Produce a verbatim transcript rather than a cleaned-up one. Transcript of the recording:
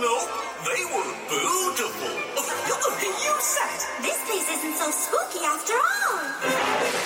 Nope, they were beautiful. You said This place isn't so spooky after all.